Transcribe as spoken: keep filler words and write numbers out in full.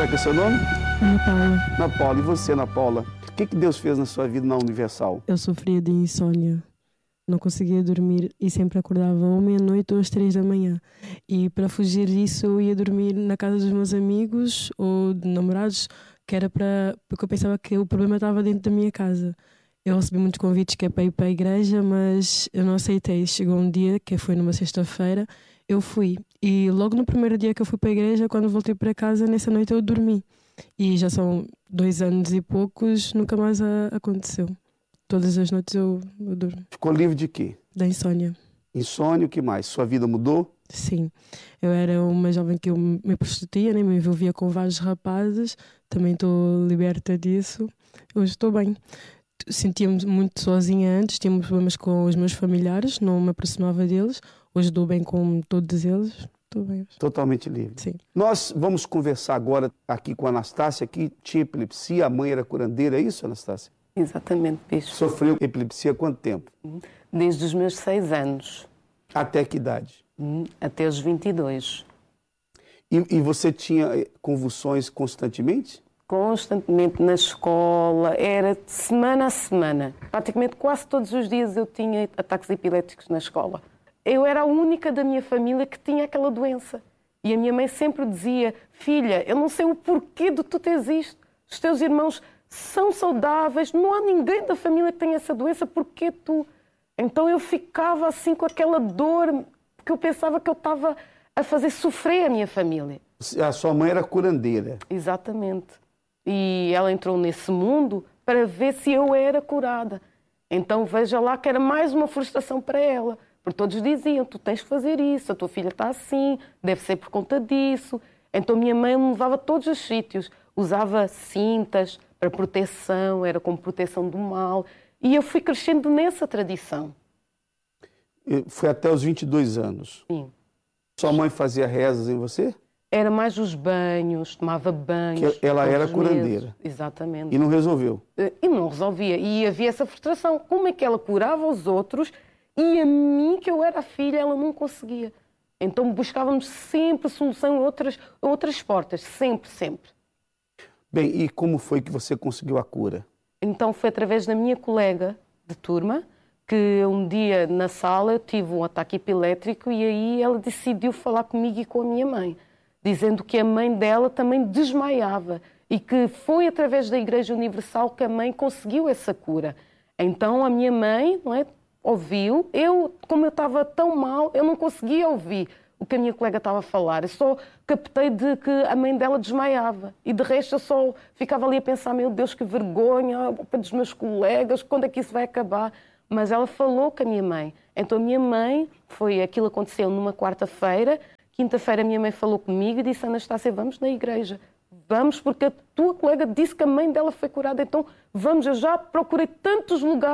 é que é seu nome? Ana Paula. Ana Paula. E você, Ana Paula? O que, que Deus fez na sua vida na Universal? Eu sofria de insônia. Não conseguia dormir e sempre acordava ou meia-noite ou às três da manhã. E para fugir disso eu ia dormir na casa dos meus amigos ou de namorados, que era para... porque eu pensava que o problema estava dentro da minha casa. Eu recebi muitos convites que é para ir para a igreja, mas eu não aceitei. Chegou um dia, que foi numa sexta-feira, eu fui. E logo no primeiro dia que eu fui para a igreja, quando voltei para casa, nessa noite eu dormi. E já são dois anos e poucos, nunca mais a, aconteceu. Todas as noites eu, eu durmo. Ficou livre de quê? Da insônia. Insônia, o que mais? Sua vida mudou? Sim. Eu era uma jovem que eu me prostituía, né? Me envolvia com vários rapazes. Também estou liberta disso. Hoje estou bem. Sentia-me muito sozinha antes, tinha problemas com os meus familiares, não me aproximava deles. Hoje estou bem com todos eles. Estou bem. Totalmente livre. Sim. Nós vamos conversar agora aqui com a Anastácia, que tinha epilepsia, a mãe era curandeira, é isso, Anastácia? Exatamente, bispo. Sofreu epilepsia há quanto tempo? Desde os meus seis anos. Até que idade? Até os vinte e dois. E, e você tinha convulsões constantemente? Constantemente na escola, era de semana a semana. Praticamente quase todos os dias eu tinha ataques epiléticos na escola. Eu era a única da minha família que tinha aquela doença. E a minha mãe sempre dizia: filha, eu não sei o porquê de tu teres isto. Os teus irmãos são saudáveis, não há ninguém da família que tenha essa doença, porquê tu? Então eu ficava assim com aquela dor, porque eu pensava que eu estava a fazer sofrer a minha família. A sua mãe era curandeira. Exatamente. E ela entrou nesse mundo para ver se eu era curada. Então veja lá que era mais uma frustração para ela. Porque todos diziam: tu tens que fazer isso, a tua filha está assim, deve ser por conta disso. Então minha mãe me levava a todos os sítios. Usava cintas para proteção, era como proteção do mal. E eu fui crescendo nessa tradição. Foi até os vinte e dois anos? Sim. Sua mãe fazia rezas em você? Era mais os banhos, tomava banhos. Que ela era curandeira. Exatamente. E não resolveu? E não resolvia. E havia essa frustração. Como é que ela curava os outros e a mim, que eu era a filha, ela não conseguia? Então buscávamos sempre solução em outras, outras portas. Sempre, sempre. Bem, e como foi que você conseguiu a cura? Então foi através da minha colega de turma, que um dia na sala eu tive um ataque epilétrico e aí ela decidiu falar comigo e com a minha mãe, dizendo que a mãe dela também desmaiava e que foi através da Igreja Universal que a mãe conseguiu essa cura. Então a minha mãe, não é, ouviu. Eu, como eu estava tão mal, eu não conseguia ouvir o que a minha colega estava a falar. Eu só captei de que a mãe dela desmaiava. E de resto eu só ficava ali a pensar: meu Deus, que vergonha, dos meus colegas, quando é que isso vai acabar? Mas ela falou com a minha mãe. Então a minha mãe, foi aquilo que aconteceu numa quarta-feira. Quinta-feira a minha mãe falou comigo e disse: Anastácia, vamos na igreja. Vamos, porque a tua colega disse que a mãe dela foi curada. Então vamos, eu já procurei tantos lugares